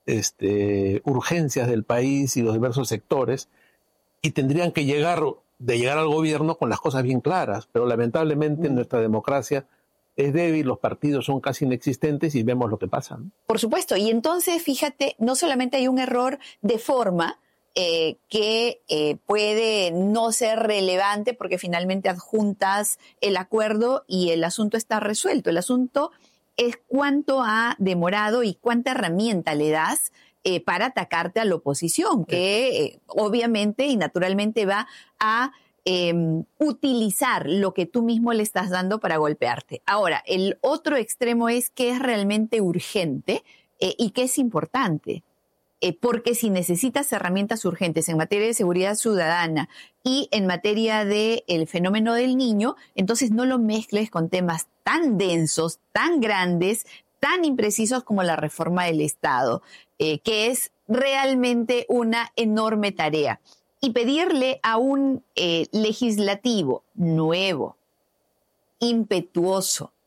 este, urgencias del país y los diversos sectores, y tendrían que llegar, de llegar al gobierno con las cosas bien claras, pero lamentablemente mm. nuestra democracia es débil, los partidos son casi inexistentes y vemos lo que pasa, ¿no? Por supuesto, y entonces, fíjate, no solamente hay un error de forma eh, que eh, puede no ser relevante porque finalmente adjuntas el acuerdo y el asunto está resuelto. El asunto es cuánto ha demorado y cuánta herramienta le das eh, para atacarte a la oposición, que eh, obviamente y naturalmente va a eh, utilizar lo que tú mismo le estás dando para golpearte. Ahora, el otro extremo es que es realmente urgente eh, y que es importante. Eh, porque si necesitas herramientas urgentes en materia de seguridad ciudadana y en materia del fenómeno del niño, entonces no lo mezcles con temas tan densos, tan grandes, tan imprecisos como la reforma del Estado, eh, que es realmente una enorme tarea. Y pedirle a un eh, legislativo nuevo, impetuoso,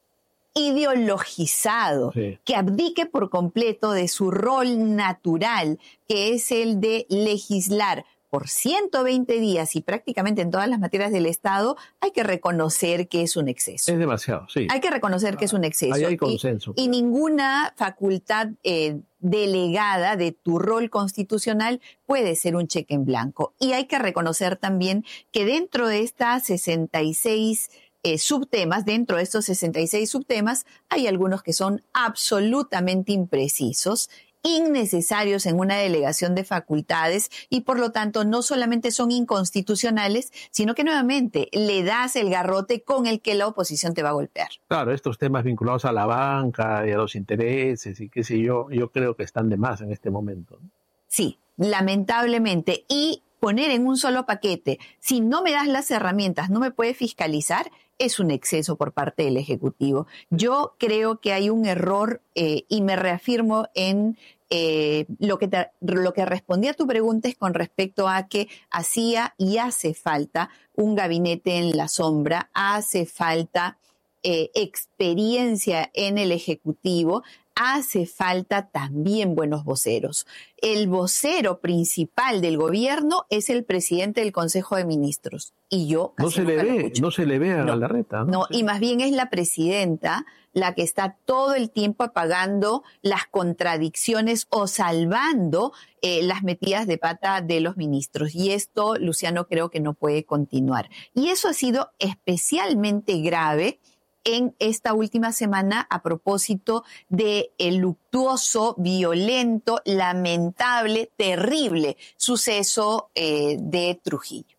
ideologizado, sí, que abdique por completo de su rol natural, que es el de legislar por ciento veinte días y prácticamente en todas las materias del Estado, hay que reconocer que es un exceso. Es demasiado, sí. Hay que reconocer que es un exceso. Ahí hay consenso. Y, y ninguna facultad eh, delegada de tu rol constitucional puede ser un cheque en blanco. Y hay que reconocer también que dentro de estas sesenta y seis Eh, subtemas, dentro de estos sesenta y seis subtemas, hay algunos que son absolutamente imprecisos, innecesarios en una delegación de facultades y por lo tanto no solamente son inconstitucionales, sino que nuevamente le das el garrote con el que la oposición te va a golpear. Claro, estos temas vinculados a la banca y a los intereses y qué sé yo, yo creo que están de más en este momento. Sí, lamentablemente. Y poner en un solo paquete, si no me das las herramientas, no me puedes fiscalizar, es un exceso por parte del Ejecutivo. Yo creo que hay un error eh, y me reafirmo en eh, lo que te, lo que respondí a tu pregunta es con respecto a que hacía y hace falta un gabinete en la sombra, hace falta eh, experiencia en el Ejecutivo, hace falta también buenos voceros. El vocero principal del gobierno es el presidente del Consejo de Ministros. Y yo no se le ve, no se le ve a no, Galarreta. No, no sí. Y más bien es la presidenta la que está todo el tiempo apagando las contradicciones o salvando eh, las metidas de pata de los ministros. Y esto, Luciano, creo que no puede continuar. Y eso ha sido especialmente grave en esta última semana a propósito de el luctuoso, violento, lamentable, terrible suceso eh, de Trujillo.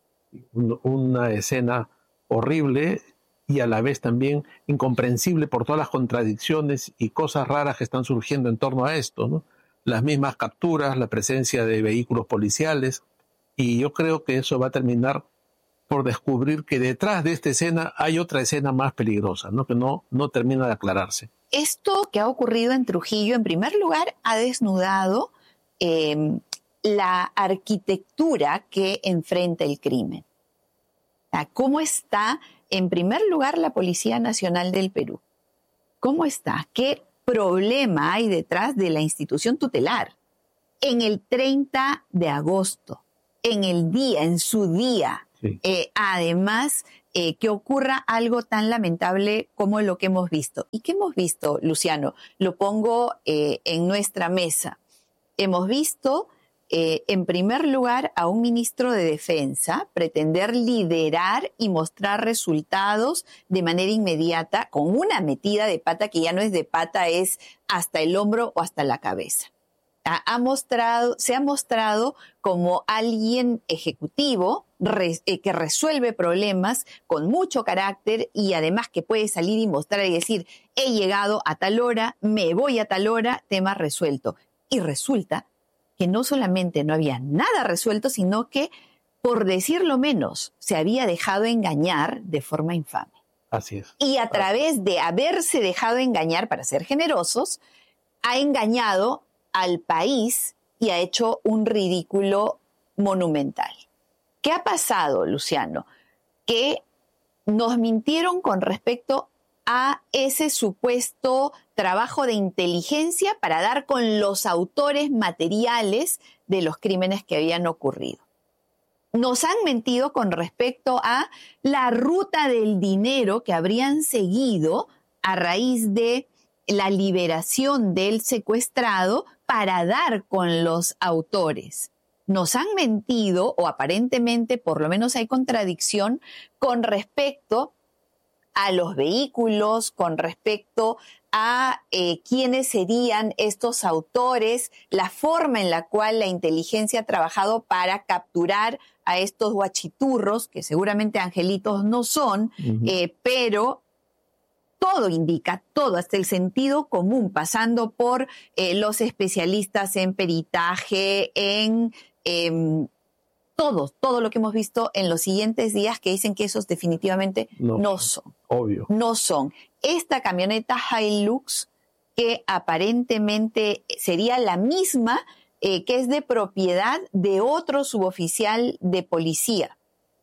Una escena horrible y a la vez también incomprensible por todas las contradicciones y cosas raras que están surgiendo en torno a esto, ¿no? Las mismas capturas, la presencia de vehículos policiales, y yo creo que eso va a terminar por descubrir que detrás de esta escena hay otra escena más peligrosa, ¿no? Que no, no termina de aclararse. Esto que ha ocurrido en Trujillo, en primer lugar, ha desnudado eh, la arquitectura que enfrenta el crimen. O sea, ¿cómo está, en primer lugar, la Policía Nacional del Perú? ¿Cómo está? ¿Qué problema hay detrás de la institución tutelar? En el treinta de agosto, en el día, en su día, sí. eh, además... Eh, que ocurra algo tan lamentable como lo que hemos visto. ¿Y qué hemos visto, Luciano? Lo pongo eh, en nuestra mesa. Hemos visto, eh, en primer lugar, a un ministro de Defensa pretender liderar y mostrar resultados de manera inmediata con una metida de pata que ya no es de pata, es hasta el hombro o hasta la cabeza. Ha mostrado, se ha mostrado como alguien ejecutivo res, eh, que resuelve problemas con mucho carácter y además que puede salir y mostrar y decir, he llegado a tal hora, me voy a tal hora, tema resuelto. Y resulta que no solamente no había nada resuelto, sino que, por decirlo menos, se había dejado engañar de forma infame. Así es. Y a través de haberse dejado engañar, para ser generosos, ha engañado al país y ha hecho un ridículo monumental. ¿Qué ha pasado, Luciano? Que nos mintieron con respecto a ese supuesto trabajo de inteligencia para dar con los autores materiales de los crímenes que habían ocurrido. Nos han mentido con respecto a la ruta del dinero que habrían seguido a raíz de la liberación del secuestrado para dar con los autores. Nos han mentido, o aparentemente por lo menos hay contradicción, con respecto a los vehículos, con respecto a eh, quiénes serían estos autores, la forma en la cual la inteligencia ha trabajado para capturar a estos guachiturros, que seguramente angelitos no son, uh-huh. eh, pero... Todo indica, todo, hasta el sentido común, pasando por eh, los especialistas en peritaje, en eh, todo, todo lo que hemos visto en los siguientes días que dicen que esos definitivamente no, no son. Obvio. No son. Esta camioneta Hilux, que aparentemente sería la misma, eh, que es de propiedad de otro suboficial de policía.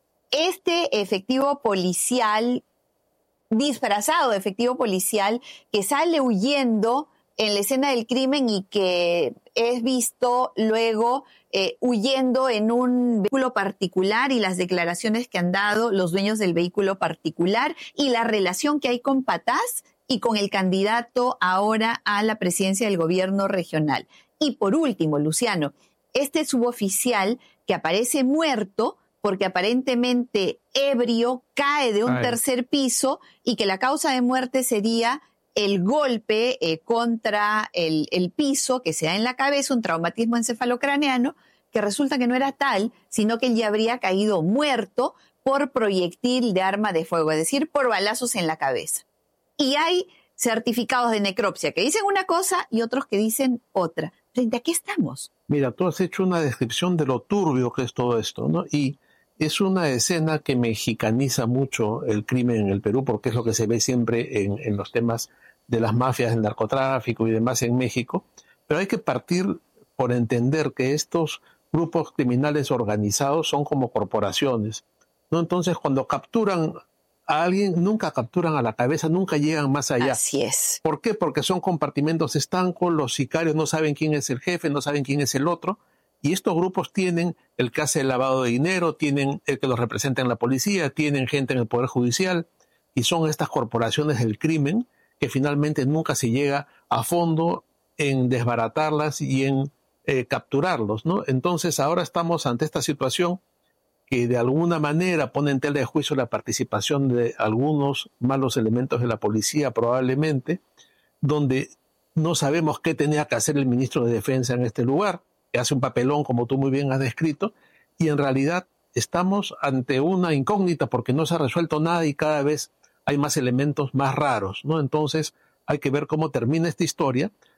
Este efectivo policial disfrazado de efectivo policial que sale huyendo en la escena del crimen y que es visto luego eh, huyendo en un vehículo particular, y las declaraciones que han dado los dueños del vehículo particular y la relación que hay con Patás y con el candidato ahora a la presidencia del gobierno regional. Y por último, Luciano, este suboficial que aparece muerto porque aparentemente ebrio cae de un Ay. tercer piso y que la causa de muerte sería el golpe eh, contra el, el piso que se da en la cabeza, un traumatismo encefalocraneano, que resulta que no era tal, sino que él ya habría caído muerto por proyectil de arma de fuego, es decir, por balazos en la cabeza. Y hay certificados de necropsia que dicen una cosa y otros que dicen otra. ¿Frente a qué estamos? Mira, tú has hecho una descripción de lo turbio que es todo esto, ¿no? Y es una escena que mexicaniza mucho el crimen en el Perú, porque es lo que se ve siempre en, en los temas de las mafias, del narcotráfico y demás en México. Pero hay que partir por entender que estos grupos criminales organizados son como corporaciones, ¿no? Entonces, cuando capturan a alguien, nunca capturan a la cabeza, nunca llegan más allá. Así es. ¿Por qué? Porque son compartimentos estancos, los sicarios no saben quién es el jefe, no saben quién es el otro. Y estos grupos tienen el que hace el lavado de dinero, tienen el que los representa en la policía, tienen gente en el Poder Judicial, y son estas corporaciones del crimen que finalmente nunca se llega a fondo en desbaratarlas y en eh, capturarlos, ¿no? Entonces ahora estamos ante esta situación que de alguna manera pone en tela de juicio la participación de algunos malos elementos de la policía probablemente, donde no sabemos qué tenía que hacer el ministro de Defensa en este lugar, que hace un papelón como tú muy bien has descrito, y en realidad estamos ante una incógnita porque no se ha resuelto nada y cada vez hay más elementos más raros, ¿no? Entonces hay que ver cómo termina esta historia,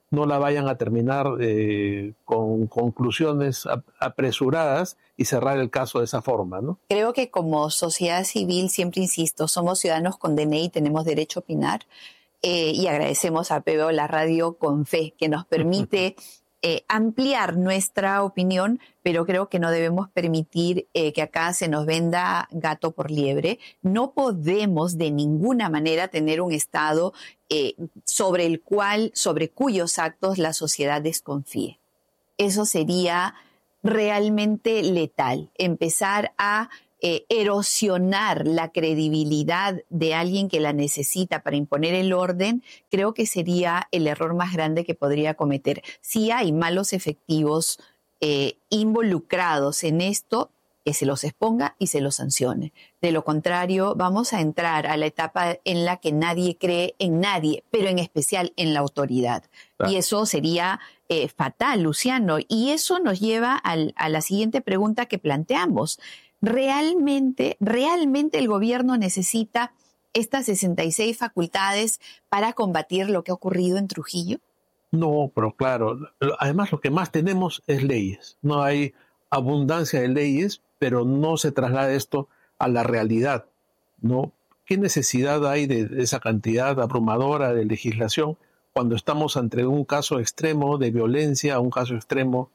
no la vayan a terminar eh, con conclusiones ap- apresuradas y cerrar el caso de esa forma, ¿no? Creo que como sociedad civil, siempre insisto, somos ciudadanos con D N I y tenemos derecho a opinar. Eh, y agradecemos a P B O la radio con fe, que nos permite eh, ampliar nuestra opinión, pero creo que no debemos permitir eh, que acá se nos venda gato por liebre. No podemos de ninguna manera tener un Estado eh, sobre el cual, sobre cuyos actos la sociedad desconfíe. Eso sería realmente letal, empezar a Eh, erosionar la credibilidad de alguien que la necesita para imponer el orden, creo que sería el error más grande que podría cometer. Si hay malos efectivos eh, involucrados en esto, que se los exponga y se los sancione. De lo contrario, vamos a entrar a la etapa en la que nadie cree en nadie, pero en especial en la autoridad. Claro. Y eso sería eh, fatal, Luciano. Y eso nos lleva al, a la siguiente pregunta que planteamos. ¿Realmente, realmente el gobierno necesita estas sesenta y seis facultades para combatir lo que ha ocurrido en Trujillo? No, pero claro, además lo que más tenemos es leyes. No hay abundancia de leyes, pero no se traslada esto a la realidad, ¿no? ¿Qué necesidad hay de esa cantidad abrumadora de legislación cuando estamos ante un caso extremo de violencia, un caso extremo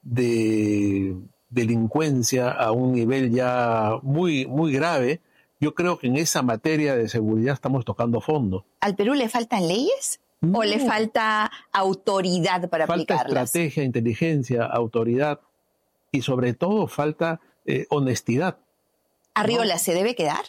de delincuencia a un nivel ya muy, muy grave? Yo creo que en esa materia de seguridad estamos tocando fondo. ¿Al Perú le faltan leyes? No. ¿O le falta autoridad para falta aplicarlas? Falta estrategia, inteligencia, autoridad y sobre todo falta eh, honestidad. ¿Arriola ¿no? se debe quedar?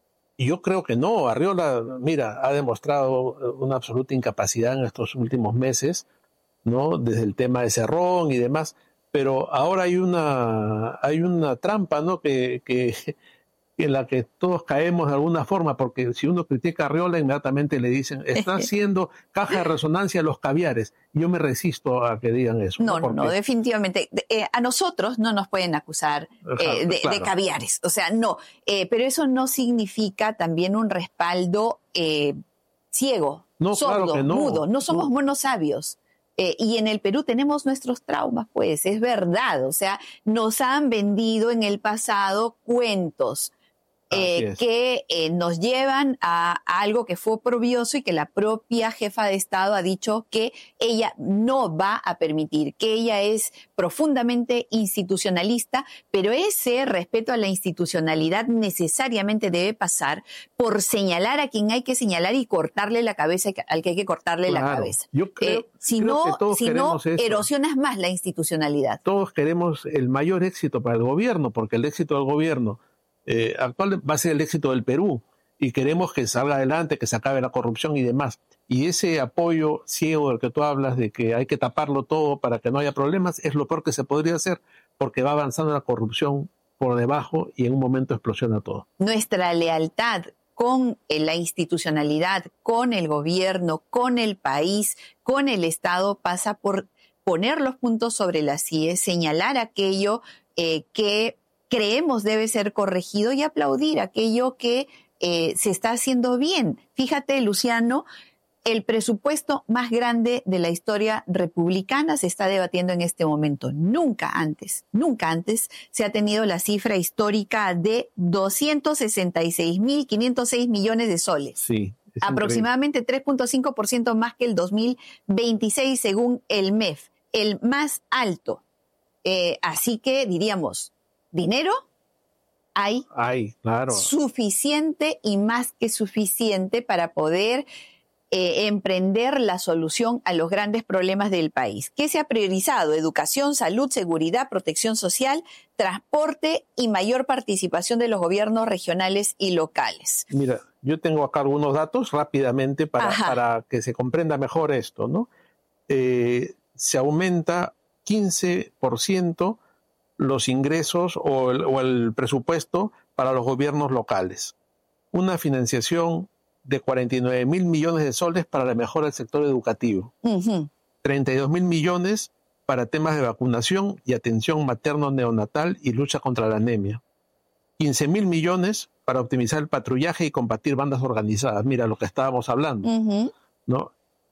Yo creo que no. Arriola, mira, ha demostrado una absoluta incapacidad en estos últimos meses, ¿no? Desde el tema de Cerrón y demás. Pero ahora hay una hay una trampa, ¿no? Que, que en la que todos caemos de alguna forma, porque si uno critica a Arriola, inmediatamente le dicen, está haciendo caja de resonancia a los caviares. Yo me resisto a que digan eso. No, no, no, no definitivamente. Eh, a nosotros no nos pueden acusar eh, de, claro. de caviares. O sea, no. Eh, pero eso no significa también un respaldo eh, ciego, no, sordo, claro que no. mudo. No somos no. monos sabios. Eh, y en el Perú tenemos nuestros traumas, pues, es verdad. O sea, nos han vendido en el pasado cuentos eh, que eh, nos llevan a, a algo que fue oprobioso y que la propia jefa de Estado ha dicho que ella no va a permitir, que ella es profundamente institucionalista, pero ese respeto a la institucionalidad necesariamente debe pasar por señalar a quien hay que señalar y cortarle la cabeza al que hay que cortarle claro, la cabeza. Yo creo, eh, si creo no, que todos si queremos no eso. erosionas más la institucionalidad. Todos queremos el mayor éxito para el gobierno, porque el éxito del gobierno eh, actual va a ser el éxito del Perú, y queremos que salga adelante, que se acabe la corrupción y demás. Y ese apoyo ciego del que tú hablas, de que hay que taparlo todo para que no haya problemas, es lo peor que se podría hacer, porque va avanzando la corrupción por debajo y en un momento explosiona todo. Nuestra lealtad con la institucionalidad, con el gobierno, con el país, con el Estado, pasa por poner los puntos sobre las íes, señalar aquello eh, que creemos debe ser corregido y aplaudir aquello que eh, se está haciendo bien. Fíjate, Luciano, el presupuesto más grande de la historia republicana se está debatiendo en este momento. Nunca antes, nunca antes se ha tenido la cifra histórica de doscientos sesenta y seis mil quinientos seis millones de soles. Sí. Aproximadamente tres punto cinco por ciento más que el dos mil veintiséis según el M E F, el más alto. Eh, así que diríamos, dinero hay, hay claro. suficiente y más que suficiente para poder eh, emprender la solución a los grandes problemas del país. ¿Qué se ha priorizado? Educación, salud, seguridad, protección social, transporte y mayor participación de los gobiernos regionales y locales. Mira, yo tengo acá algunos datos rápidamente para, para que se comprenda mejor esto, ¿no? Eh, se aumenta quince por ciento los ingresos o el, o el presupuesto para los gobiernos locales. Una financiación de cuarenta y nueve mil millones de soles para la mejora del sector educativo. Uh-huh. treinta y dos mil millones para temas de vacunación y atención materno-neonatal y lucha contra la anemia. quince mil millones para optimizar el patrullaje y combatir bandas organizadas. Mira lo que estábamos hablando, uh-huh. ¿no?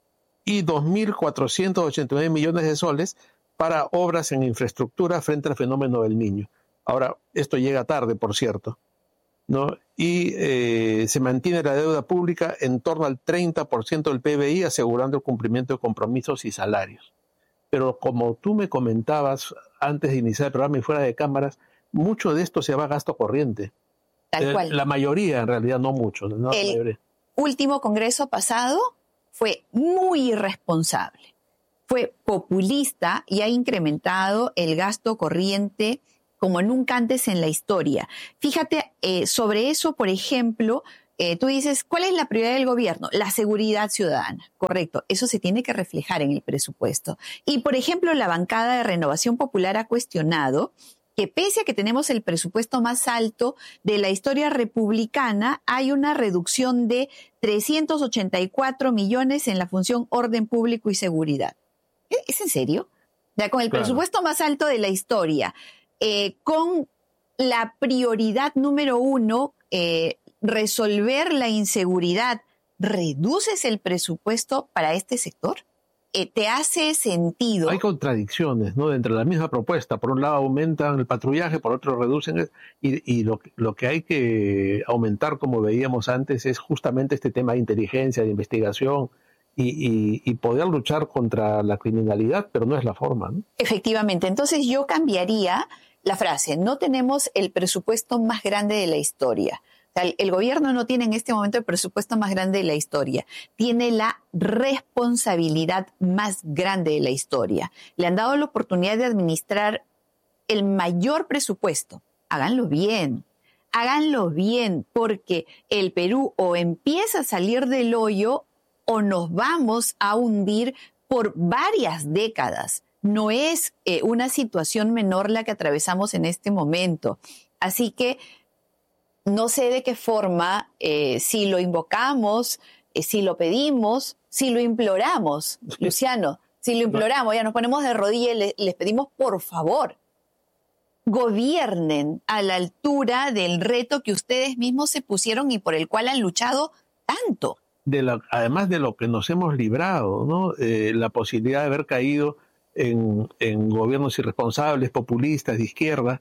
y dos mil cuatrocientos ochenta y nueve millones de soles para obras en infraestructura frente al fenómeno del Niño. Ahora, esto llega tarde, por cierto, ¿no? Y eh, se mantiene la deuda pública en torno al treinta por ciento del P B I, asegurando el cumplimiento de compromisos y salarios. Pero como tú me comentabas antes de iniciar el programa y fuera de cámaras, mucho de esto se va a gasto corriente. Tal eh, cual. La mayoría, en realidad, no mucho. ¿no? El la mayoría. último congreso pasado fue muy irresponsable. Fue populista y ha incrementado el gasto corriente como nunca antes en la historia. Fíjate, eh, sobre eso, por ejemplo, eh, tú dices, ¿cuál es la prioridad del gobierno? La seguridad ciudadana. Correcto, eso se tiene que reflejar en el presupuesto. Y, por ejemplo, la bancada de Renovación Popular ha cuestionado que pese a que tenemos el presupuesto más alto de la historia republicana, hay una reducción de trescientos ochenta y cuatro millones en la función orden público y seguridad. ¿Es en serio? Ya, con el Claro. presupuesto más alto de la historia, eh, con la prioridad número uno, eh, resolver la inseguridad, ¿reduces el presupuesto para este sector? Eh, ¿Te hace sentido? Hay contradicciones, ¿no? Dentro de la misma propuesta. Por un lado aumentan el patrullaje, por otro reducen. el- Y, y lo, lo que hay que aumentar, como veíamos antes, es justamente este tema de inteligencia, de investigación y, y, y poder luchar contra la criminalidad, pero no es la forma, ¿no? Efectivamente. Entonces yo cambiaría la frase. No tenemos el presupuesto más grande de la historia. O sea, el, el gobierno no tiene en este momento el presupuesto más grande de la historia. Tiene la responsabilidad más grande de la historia. Le han dado la oportunidad de administrar el mayor presupuesto. Háganlo bien. Háganlo bien, porque el Perú o empieza a salir del hoyo o nos vamos a hundir por varias décadas. No es eh, una situación menor la que atravesamos en este momento. Así que no sé de qué forma, eh, si lo invocamos, eh, si lo pedimos, si lo imploramos, Luciano, si lo imploramos, ya nos ponemos de rodillas y le- les pedimos, por favor, gobiernen a la altura del reto que ustedes mismos se pusieron y por el cual han luchado tanto. De la, además de lo que nos hemos librado, ¿no? Eh, la posibilidad de haber caído en, en gobiernos irresponsables, populistas, de izquierda,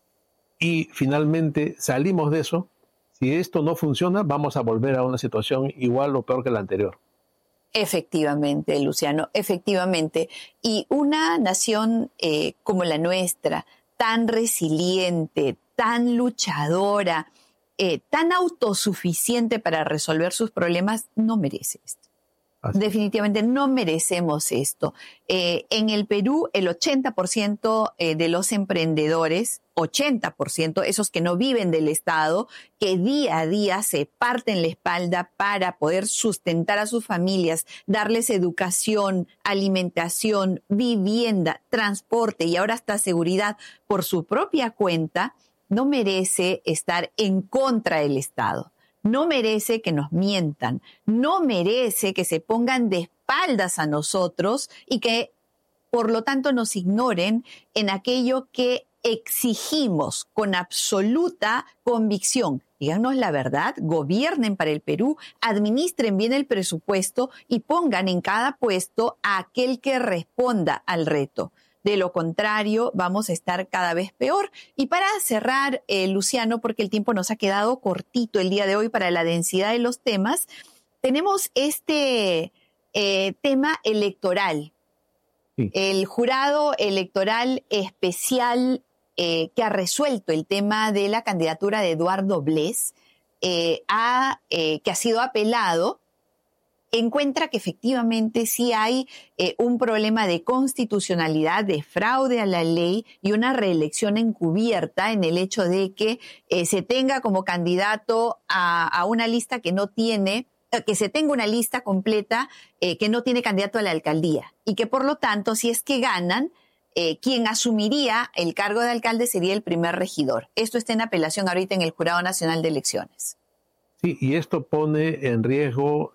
y finalmente salimos de eso. Si esto no funciona, vamos a volver a una situación igual o peor que la anterior. Efectivamente, Luciano, efectivamente. Y una nación eh, como la nuestra, tan resiliente, tan luchadora, eh, tan autosuficiente para resolver sus problemas, no merece esto. Así. Definitivamente no merecemos esto. Eh, en el Perú, el ochenta por ciento eh, de los emprendedores, ochenta por ciento, esos que no viven del Estado, que día a día se parten la espalda para poder sustentar a sus familias, darles educación, alimentación, vivienda, transporte y ahora hasta seguridad por su propia cuenta, no merece estar en contra del Estado. No merece que nos mientan, no merece que se pongan de espaldas a nosotros y que, por lo tanto, nos ignoren en aquello que exigimos con absoluta convicción. Díganos la verdad, gobiernen para el Perú, administren bien el presupuesto y pongan en cada puesto a aquel que responda al reto. De lo contrario, vamos a estar cada vez peor. Y para cerrar, eh, Luciano, porque el tiempo nos ha quedado cortito el día de hoy para la densidad de los temas, tenemos este eh, tema electoral. Sí. El jurado electoral especial eh, que ha resuelto el tema de la candidatura de Eduardo Bless, eh, ha, eh, que ha sido apelado, encuentra que efectivamente sí hay eh, un problema de constitucionalidad, de fraude a la ley y una reelección encubierta en el hecho de que eh, se tenga como candidato a, a una lista que no tiene, eh, que se tenga una lista completa eh, que no tiene candidato a la alcaldía y que por lo tanto, si es que ganan, eh, quien asumiría el cargo de alcalde sería el primer regidor. Esto está en apelación ahorita en el Jurado Nacional de Elecciones. Sí, y esto pone en riesgo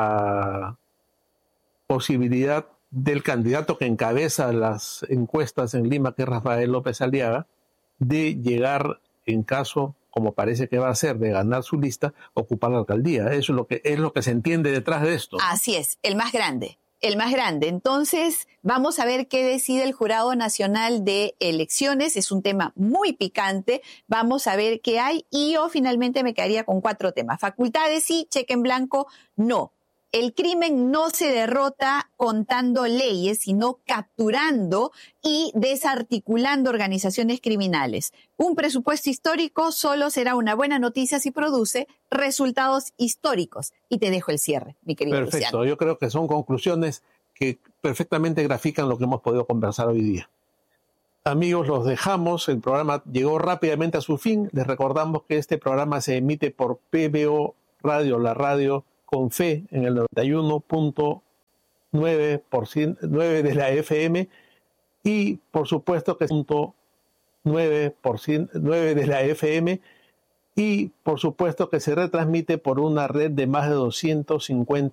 la posibilidad del candidato que encabeza las encuestas en Lima, que es Rafael López Aliaga, de llegar, en caso, como parece que va a ser, de ganar su lista, ocupar la alcaldía. Eso es lo que, es lo que se entiende detrás de esto. Así es, el más grande. el más grande. Entonces, vamos a ver qué decide el Jurado Nacional de Elecciones. Es un tema muy picante. Vamos a ver qué hay. Y yo finalmente me quedaría con cuatro temas. Facultades sí, cheque en blanco no. El crimen no se derrota contando leyes, sino capturando y desarticulando organizaciones criminales. Un presupuesto histórico solo será una buena noticia si produce resultados históricos. Y te dejo el cierre, mi querido Perfecto. Luciano. Yo creo que son conclusiones que perfectamente grafican lo que hemos podido conversar hoy día. Amigos, los dejamos. El programa llegó rápidamente a su fin. Les recordamos que este programa se emite por P B O Radio, la radio con fe en el noventa y uno punto nueve de la F M y por supuesto que nueve de la F M y por supuesto que se retransmite por una red de más de doscientos cincuenta